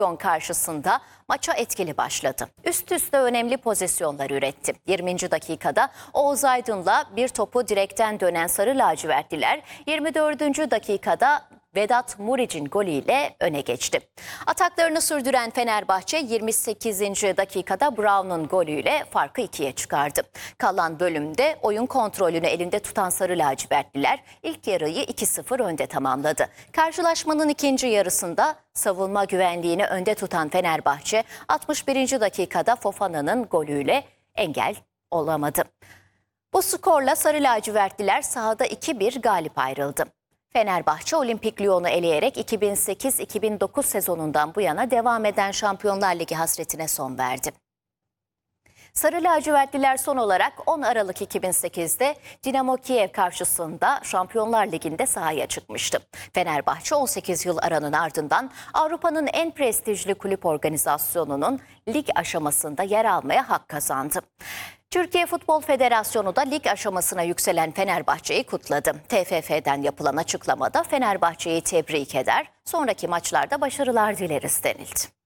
karşısında maça etkili başladı. Üst üste önemli pozisyonlar üretti. 20. dakikada Oğuz Aydın'la bir topu direkten dönen Sarı Lacivertliler 24. dakikada Vedat Muriç'in golüyle öne geçti. Ataklarını sürdüren Fenerbahçe 28. dakikada Brown'un golüyle farkı 2'ye çıkardı. Kalan bölümde oyun kontrolünü elinde tutan Sarı Lacivertliler ilk yarıyı 2-0 önde tamamladı. Karşılaşmanın ikinci yarısında savunma güvenliğini önde tutan Fenerbahçe 61. dakikada Fofana'nın golüyle engel olamadı. Bu skorla Sarı Lacivertliler sahada 2-1 galip ayrıldı. Fenerbahçe Olimpik Lyon'u eleyerek 2008-2009 sezonundan bu yana devam eden Şampiyonlar Ligi hasretine son verdi. Sarı lacivertliler son olarak 10 Aralık 2008'de Dinamo Kiev karşısında Şampiyonlar Ligi'nde sahaya çıkmıştı. Fenerbahçe 18 yıl aranın ardından Avrupa'nın en prestijli kulüp organizasyonunun lig aşamasında yer almaya hak kazandı. Türkiye Futbol Federasyonu da lig aşamasına yükselen Fenerbahçe'yi kutladı. TFF'den yapılan açıklamada Fenerbahçe'yi tebrik eder, sonraki maçlarda başarılar dileriz denildi.